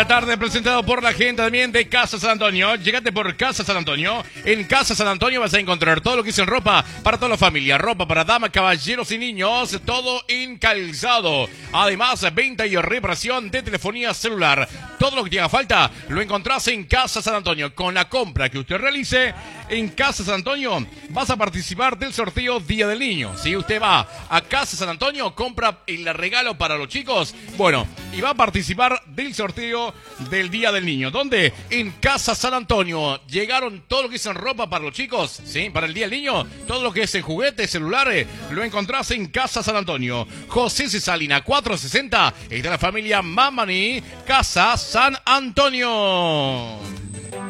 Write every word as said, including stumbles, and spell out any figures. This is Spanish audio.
la tarde, presentado por la gente también de Casa San Antonio. Llegate por Casa San Antonio. En Casa San Antonio vas a encontrar todo lo que es en ropa para toda la familia. Ropa para damas, caballeros y niños. Todo en calzado. Además, venta y reparación de telefonía celular. Todo lo que te haga falta lo encontrás en Casa San Antonio. Con la compra que usted realice en Casa San Antonio, vas a participar del sorteo Día del Niño. Si usted va a Casa San Antonio, compra el regalo para los chicos, bueno, y va a participar del sorteo del Día del Niño. ¿Dónde? En Casa San Antonio. Llegaron todo lo que es en ropa para los chicos, ¿sí? Para el Día del Niño. Todo lo que es en juguetes, celulares, lo encontrás en Casa San Antonio. José Cesalina, cuatrocientos sesenta. Y de la familia Mamani, Casa San Antonio.